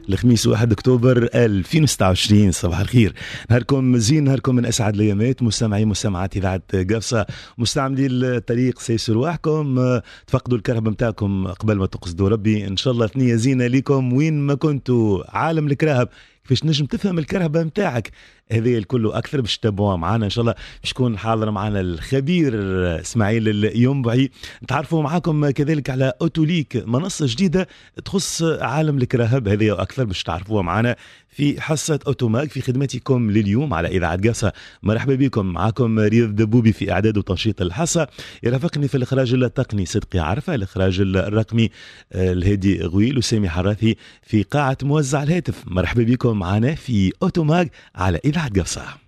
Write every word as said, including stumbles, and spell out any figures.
الخميس واحد أكتوبر ألفين وستة وعشرين. صباح الخير، نهاركم زين، نهاركم من أسعد الأيامات. مستمعي مستمعات إذاعة قفصة، مستعملي الطريق سيسوا رواحكم، تفقدوا الكرهبة متاعكم قبل ما تقصدوا ربي. إن شاء الله ثنية زينة ليكم وين ما كنتوا. عالم الكراهب كيفاش نجم تفهم الكرهبة متاعك، هذا الكل أكثر باش تتابعوها معنا إن شاء الله. باش يكون حاضر معنا الخبير إسماعيل الينبعي، نتعرفوا معاكم كذلك على أوتوليك، منصة جديدة تخص عالم الكراهب هذه وأكثر باش تعرفوها معنا في حصة أوتوماك في خدمتكم لليوم على إذاعة قفصة. مرحبا بكم، معكم رياض دبوبي في إعداد وتنشيط الحصة، يرافقني في الإخراج التقني صدقي عرفة، الإخراج الرقمي الهادي غويل وسامي حراثي في قاعة موزع الهاتف. مرحبا بكم معنا في أوتوماك على إذاعة قفصة.